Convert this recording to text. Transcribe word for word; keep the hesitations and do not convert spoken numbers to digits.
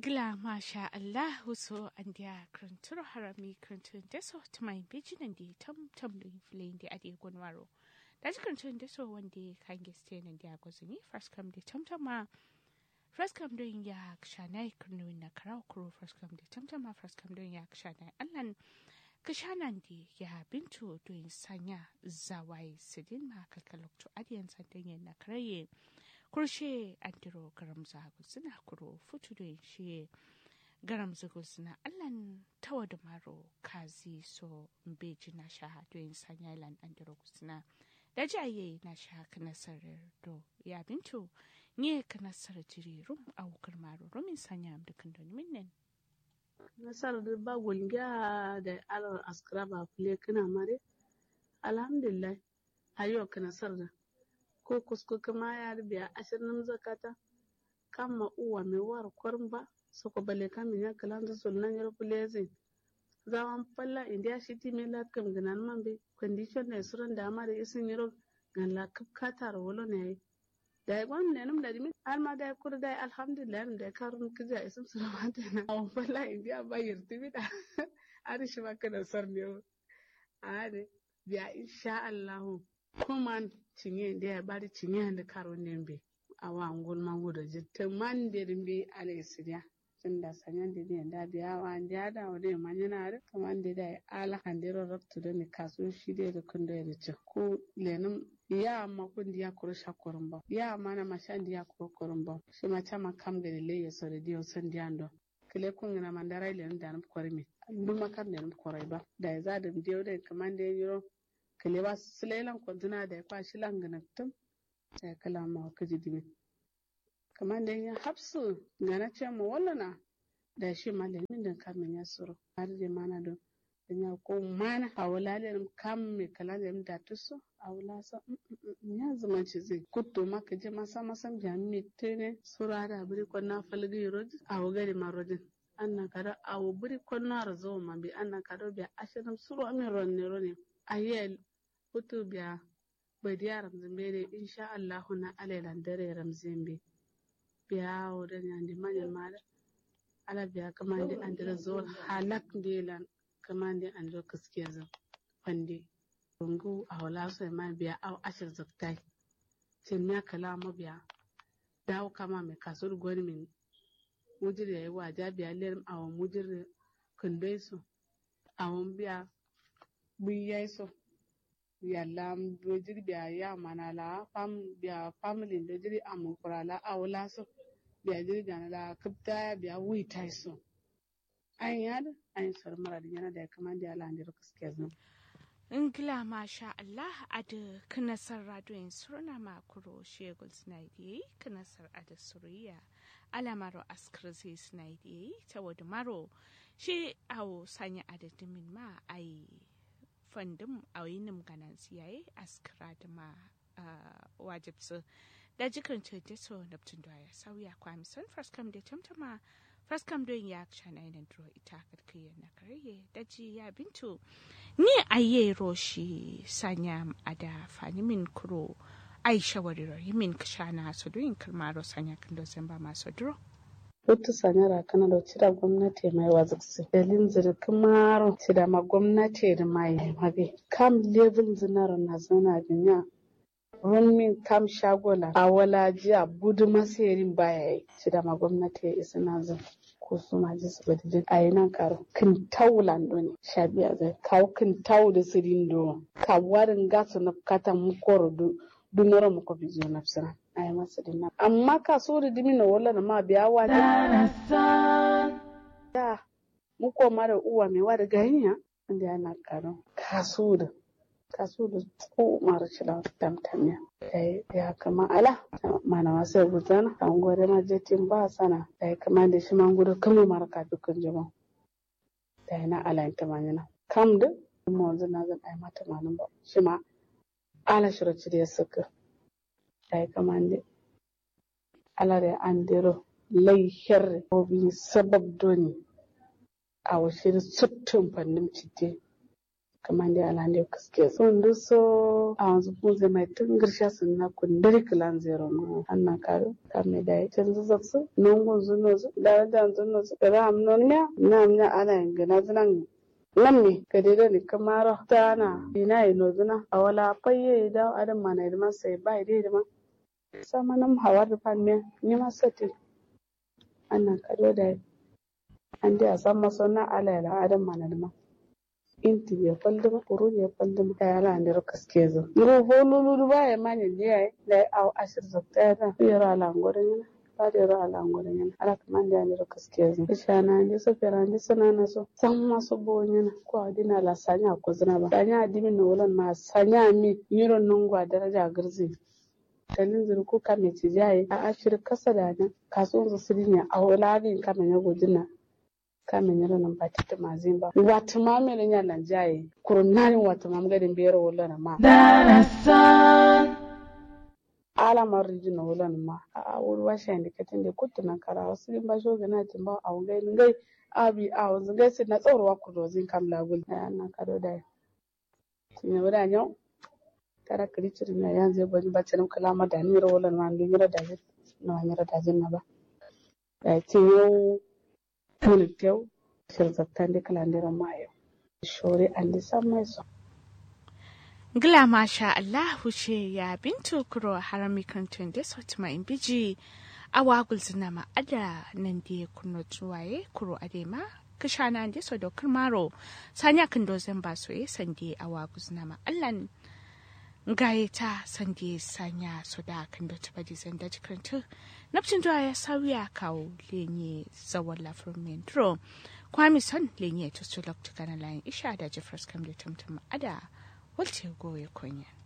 Ngla masha Allah so andia kruntur harami kruntun deso tumai bejinan di tam tam lu inflin di adi gonwaro. Daji kruntun deso wandi kange stain and dia gozini first come di tam tama first come doing ya kshanai krunu na karau kuru first come di tam tama first come doing ya kshanai allan kashanan di ya bintu doing sanya zawai sidin ma kalkalok to adiyan santenyen na karaye kurshe antiro garamza gusina kuro futude shi garamza gusina allan tawa da maro kazi so mbeji na sha doin sanyailan antiro gusina da jaye na sha kanasar do ya bintu nye kanasar jiri rum au karmaro rumin sanya am dukan don minnen nasar da ba gulga da alar askraba kule kana mare alhamdulillah ayo kanasar da ko kusko kama ya biya ashirin zakata kama uwa mai war kwarba soko bale kama ya kalanda sunan yar kulezi zaman falla india shiti mai latkam ganan man be condition ne suran da ma da isin yaro gan la kapkata wolo ne da ya gwan ne num da dimi har ma da kur da alhamdulillah da karun kija isin suran da na on falla india ba yirti bi da ari shi maka da sarne ade biya insha Allah kuma cinye da ya bari cinye da karo nembe awa ngol mango da jitta man da rimbe ale sidia tunda sanyan da ne da biya wa da da wade manyana da kaman da da ala handiro raktu da ni kaso shi da da kun da ya ci ko lenum ya ma kun dia kuro shakorin ba ya ma na mashan dia kuro korin ba shi ma chama kam da le ya so da dio san diando kile kun na mandara lenum da nan korimi duma kam da nan korai ba da za da dio da kaman da yiro kale ba silelan kwantuna da ya kwashi langanatun sai kala ma ka ji dimi kamar da ya hafsu ga na ce mu wallana da shi malamin da kamin ya suru har da mana don ya ko mana a wulalen kam me kala da da tuso a wula sa ya zama ci zai kutto maka je masa masan jami'i tene sura da buri ko na falgi rodi a wugari marodin annan kada a buri ko na razo ma bi annan kada bi ashirin suru amin ronne ronne ayel hutu biya bai diya ramzin bai insha Allah na alailan dare ramzin bai biya wurin yandi manyan mara ala biya kama da an dira zuwa halak delan kama da an zo kaskiya zan fande rungu a wala sai ma biya au ashir zaktai cin ya kalama biya dawo kama mai kasuwar gwani min mujir yayi waja biya lerim awon mujir kundai su awon biya buyai su yalla dojiri biya ya mana la fam biya family dojiri amukura la awla so biya jiri gana la kapta biya wi taiso an yad an sar mara yana da kaman da Allah ne rukuske zan Ngla masha Allah ada kanasar radoin surna makuro shegul snaidi kanasar ada suriya alamaro askrzi snaidi tawadu maro shi awo sanya ada dimin ma ai fandum a yinim ganan siyaye askara da ma wajibsu da jikin ce so naptun doya sauya kwamison first come da tamtama first come doing ya action ainihin duro ita karkiyar na karye da ji ya bintu ni aye roshi sanya ada fanimin kuro aisha wariro yimin kashana su doyin kalmaro sanya kando zamba masu duro Hutu sanyara kana da cira gwamnati mai waziksi. Dalin zirkin maro cira ma gwamnati da mai mabe. Kam level zinar na zana binya. Runmin kam shagola a wala jiya budu maserin baya yi. Cira ma gwamnati ya isa na zan. Ko su ma ji su bada a yi nan karo. Kin taulan ne. Shabiya zai kawo kin tau da sirin do. Ka warin gasu na katan mukoro du. Dunoro muko bizo na fsira. Ai masa dinna amma ka so da dimi na wala na ma biya wa da mu ko mara uwa mai wa da ganya inda yana karo ka so da ka so da ko mara shila tamtamiya dai ya kama ala mana wasa rutana an gore ma jetin ba sana dai kama da shi man gudu kuma mara ka dukkan jama'a dai na ala ta manina kam da mu wanzu na zan ai mata manan ba shi ma ala shiraci da suka dai kamande alare andero lay herre o bi sabab doni a washir suttun fannin citte kamande alande kaske son duso a wanzu bunze mai tungirsha sunna kundari kilan zero no anna karo kamme dai tanzu zaksu nongo zuno zu da da zuno zu ram nonya namnya ana ngana zunan lamme kadida ni kamara tana ina ino zuna awala paye da adam mana idma sai bai dai ma sama nam hawar pan me ni ma sati anna kado dai ande a san masonna ala la adam mana idma inti ya faldama kuru ya faldama ta yara ne kaske zo ru bolulu ba ya mani ne da au ashir zakta ta yara la ngoren ba da yara la ngoren ala kaman da ne kaske zo shana ne so fera ne sana na so san maso bonya ko adina la sanya ko zina ba sanya adimi no wolan ma sanya mi yiro nungwa daraja garzi kalin zuru ko kame ci jaye a ashir kasa da nan kasuwan su sirinya a wala bin kame ya godina kame nyero nan batita mazimba watu mamele nyala njaye kurunani watu mamgadi mbiyero wala na ma darasan ala mariji na wala na ma a wuri washa indikatin da kutu na kara wasu limba shoga na timba a wungai ngai abi a wanzu gai si na tsorowa kudozin kam lagul na yana kado da tinye wada nyau tara kirichiri na yanzu bani bace na kalama da nira wala na ma ndumira dajin na wanyira dajin na ba da tinye Tulitew shirzattan da kalandiran mayo. Shore an lisan mai son. Gila masha Allah ce ya bintu kuro harami kantun da sauti mai biji a wagul zina ma'ada nan da ya kuno tuwaye kuro adema kishana da so dokar maro sanya kan dozin ba so ya sande a wagul zina ma'allan gaye ta sande sanya so da kan da tuba di zanda jikantu napcin zuwa ya sauya kawo lenye zawon lafiyar mentro kwami son lenye to sulok tukana layin isha da jeffers kam da tamtam ada walce goye kunya